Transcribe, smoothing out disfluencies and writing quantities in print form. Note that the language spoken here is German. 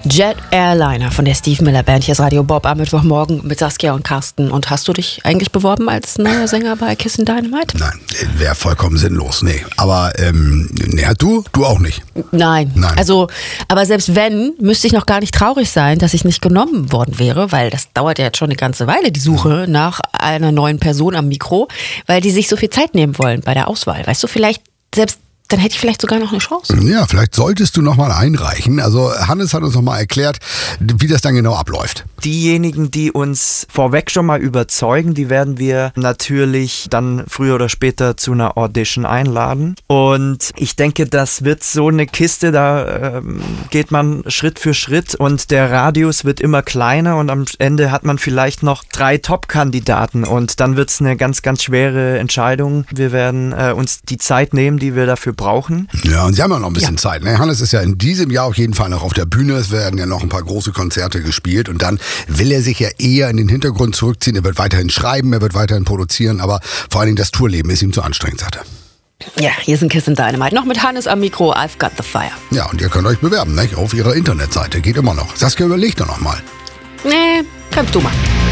Jet Airliner von der Steve Miller Band. Hier ist Radio Bob am Mittwochmorgen mit Saskia und Carsten. Und hast du dich eigentlich beworben als neuer Sänger bei Kissin' Dynamite? Nein, wäre vollkommen sinnlos, nee. Aber, du auch nicht. Nein. Also, aber selbst wenn, müsste ich noch gar nicht traurig sein, dass ich nicht genommen worden wäre, weil das dauert ja jetzt schon eine ganze Weile, die Suche nach einer neuen Person am Mikro, weil die sich so viel Zeit nehmen wollen bei der Auswahl. Weißt du, vielleicht selbst dann hätte ich vielleicht sogar noch eine Chance. Ja, vielleicht solltest du noch mal einreichen. Also Hannes hat uns noch mal erklärt, wie das dann genau abläuft. Diejenigen, die uns vorweg schon mal überzeugen, die werden wir natürlich dann früher oder später zu einer Audition einladen. Und ich denke, das wird so eine Kiste, da geht man Schritt für Schritt und der Radius wird immer kleiner und am Ende hat man vielleicht noch 3 Top-Kandidaten und dann wird es eine ganz, ganz schwere Entscheidung. Wir werden uns die Zeit nehmen, die wir dafür brauchen. Ja, und sie haben ja noch ein bisschen Zeit. Ne? Hannes ist ja in diesem Jahr auf jeden Fall noch auf der Bühne. Es werden ja noch ein paar große Konzerte gespielt und dann will er sich ja eher in den Hintergrund zurückziehen. Er wird weiterhin schreiben, er wird weiterhin produzieren, aber vor allen Dingen das Tourleben ist ihm zu anstrengend, sagt er. Ja, hier sind Kissin' Dynamite. Noch mit Hannes am Mikro, I've Got the Fire. Ja, und ihr könnt euch bewerben, ne? Auf ihrer Internetseite. Geht immer noch. Saskia, überlegt doch noch mal. Nee, kannst du mal.